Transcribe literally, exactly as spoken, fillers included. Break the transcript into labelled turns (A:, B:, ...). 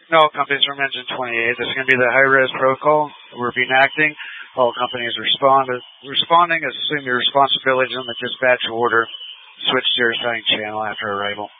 A: No, companies from engine twenty-eight. This is going to be the high-res protocol we're enacting. All companies respond, responding assume your responsibilities on the dispatch order. Switch to your assigned channel after arrival.